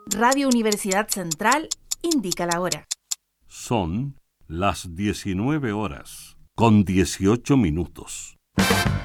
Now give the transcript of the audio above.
Radio Universidad Central indica la hora. Son las 19 horas, con 18 minutos.